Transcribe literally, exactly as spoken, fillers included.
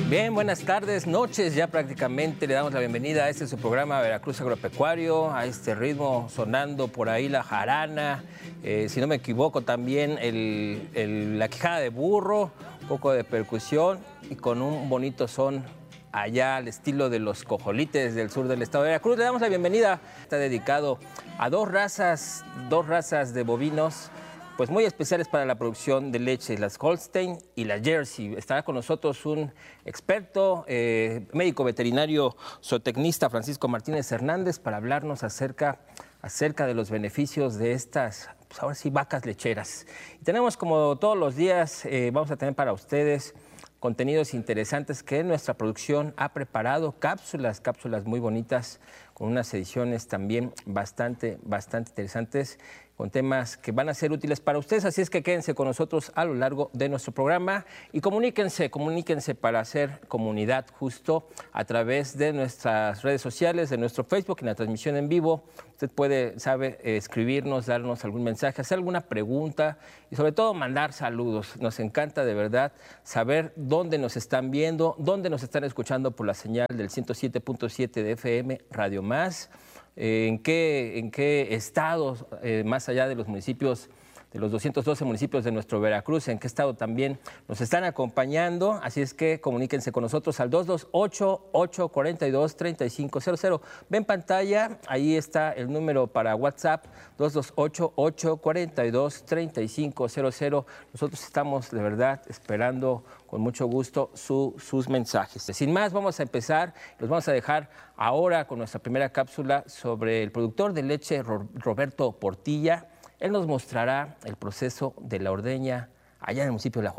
Bien, buenas tardes, noches ya prácticamente. Le damos la bienvenida a este su programa Veracruz Agropecuario, a este ritmo sonando por ahí la jarana, eh, si no me equivoco también el, el, la quijada de burro, un poco de percusión y con un bonito son allá al estilo de los cojolites del sur del estado de Veracruz. Le damos la bienvenida. Está dedicado a dos razas, dos razas de bovinos pues muy especiales para la producción de leche, las Holstein y la Jersey. Estará con nosotros un experto, eh, médico veterinario zootecnista, Francisco Martínez Hernández, para hablarnos acerca, acerca de los beneficios de estas, pues ahora sí, vacas lecheras. Y tenemos, como todos los días, eh, vamos a tener para ustedes contenidos interesantes que nuestra producción ha preparado, cápsulas, cápsulas muy bonitas, con unas ediciones también bastante, bastante interesantes, con temas que van a ser útiles para ustedes, así es que quédense con nosotros a lo largo de nuestro programa y comuníquense, comuníquense para hacer comunidad justo a través de nuestras redes sociales, de nuestro Facebook, en la transmisión en vivo. Usted puede, sabe, escribirnos, darnos algún mensaje, hacer alguna pregunta y sobre todo mandar saludos. Nos encanta de verdad saber dónde nos están viendo, dónde nos están escuchando por la señal del ciento siete punto siete de F M Radio Más. Eh, en qué, en qué estados, eh, más allá de los municipios, de los doscientos doce municipios de nuestro Veracruz, en qué estado también nos están acompañando. Así es que comuníquense con nosotros al dos dos ocho, ocho cuatro dos, tres cinco cero cero. Ve en pantalla, ahí está el número para WhatsApp, dos dos ocho, ocho cuatro dos, tres cinco cero cero. Nosotros estamos de verdad esperando con mucho gusto su, sus mensajes. Sin más, vamos a empezar. Los vamos a dejar ahora con nuestra primera cápsula sobre el productor de leche Roberto Portilla. Él nos mostrará el proceso de la ordeña allá en el municipio de La Juárez.